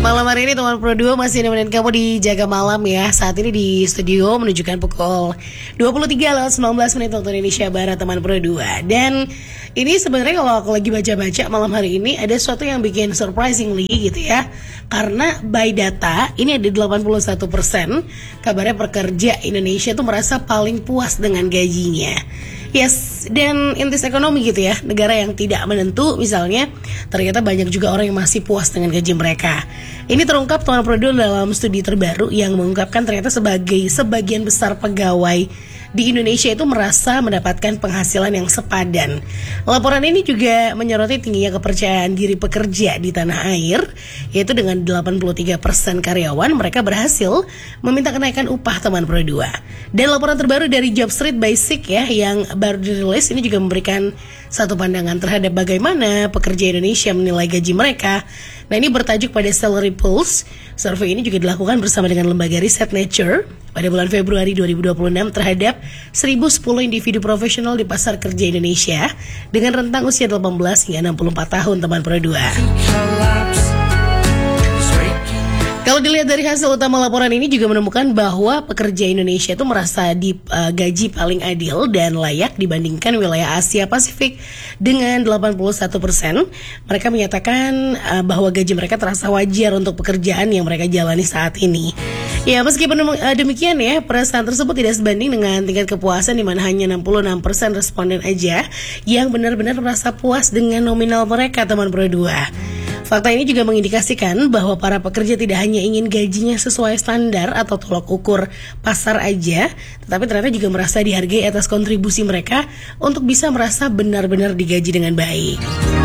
Malam hari ini teman Pro 2 masih nemenin kamu di Jaga Malam ya. Saat ini di studio menunjukkan pukul 23:19 waktu Indonesia Barat teman Pro 2. Dan ini sebenarnya kalau aku lagi baca-baca malam hari ini ada sesuatu yang bikin surprisingly gitu ya. Karena by data ini ada 81% kabarnya pekerja Indonesia tuh merasa paling puas dengan gajinya. Yes, dan in this economy gitu ya, negara yang tidak menentu misalnya, ternyata banyak juga orang yang masih puas dengan gaji mereka. Ini terungkap teman Pro dalam studi terbaru yang mengungkapkan ternyata sebagian besar pegawai di Indonesia itu merasa mendapatkan penghasilan yang sepadan. Laporan ini juga menyoroti tingginya kepercayaan diri pekerja di tanah air, yaitu dengan 83% karyawan mereka berhasil meminta kenaikan upah teman Pro 2. Dan laporan terbaru dari Jobstreet by SIK ya yang baru dirilis ini juga memberikan satu pandangan terhadap bagaimana pekerja Indonesia menilai gaji mereka. Nah, ini bertajuk pada Salary Pulse. Survei ini juga dilakukan bersama dengan lembaga riset Nature pada bulan Februari 2026 terhadap 1.010 individu profesional di pasar kerja Indonesia dengan rentang usia 18 hingga 64 tahun teman Pro 2. Kalau dilihat dari hasil utama laporan ini juga menemukan bahwa pekerja Indonesia itu merasa gaji paling adil dan layak dibandingkan wilayah Asia Pasifik dengan 81%. Mereka menyatakan bahwa gaji mereka terasa wajar untuk pekerjaan yang mereka jalani saat ini. Ya, meskipun demikian ya, perasaan tersebut tidak sebanding dengan tingkat kepuasan di mana hanya 66% responden aja yang benar-benar merasa puas dengan nominal mereka teman Pro 2. Fakta ini juga mengindikasikan bahwa para pekerja tidak hanya ingin gajinya sesuai standar atau tolok ukur pasar aja, tetapi ternyata juga merasa dihargai atas kontribusi mereka untuk bisa merasa benar-benar digaji dengan baik.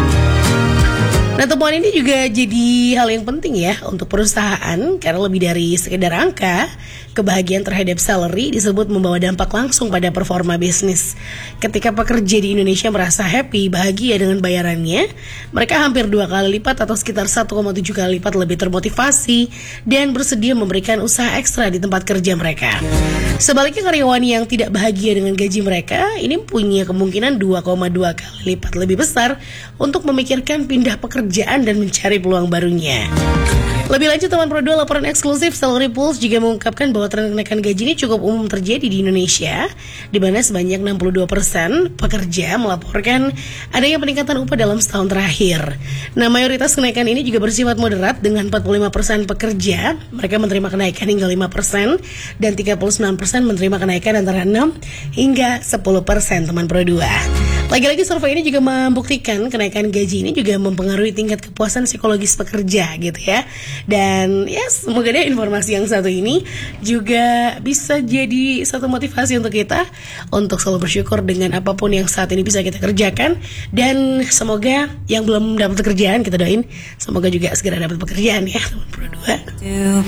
Nah, temuan ini juga jadi hal yang penting ya untuk perusahaan karena lebih dari sekedar angka, kebahagiaan terhadap salary disebut membawa dampak langsung pada performa bisnis. Ketika pekerja di Indonesia merasa happy, bahagia dengan bayarannya, mereka hampir 2 kali lipat atau sekitar 1,7 kali lipat lebih termotivasi dan bersedia memberikan usaha ekstra di tempat kerja mereka. Sebaliknya karyawan yang tidak bahagia dengan gaji mereka ini punya kemungkinan 2,2 kali lipat lebih besar untuk memikirkan pindah pekerjaan dan mencari peluang barunya. Lebih lanjut teman Pro 2, laporan eksklusif Salary Pulse juga mengungkapkan bahwa tren kenaikan gaji ini cukup umum terjadi di Indonesia, di mana sebanyak 62% pekerja melaporkan adanya peningkatan upah dalam setahun terakhir. Nah, mayoritas kenaikan ini juga bersifat moderat dengan 45% pekerja mereka menerima kenaikan hingga 5% dan 39% menerima kenaikan antara 6 hingga 10% teman Pro 2. Lagi-lagi survei ini juga membuktikan kenaikan gaji ini juga mempengaruhi tingkat kepuasan psikologis pekerja gitu ya. Dan ya semoga deh informasi yang satu ini juga bisa jadi satu motivasi untuk kita untuk selalu bersyukur dengan apapun yang saat ini bisa kita kerjakan. Dan semoga yang belum dapat pekerjaan kita doain semoga juga segera dapat pekerjaan ya teman Pro 2.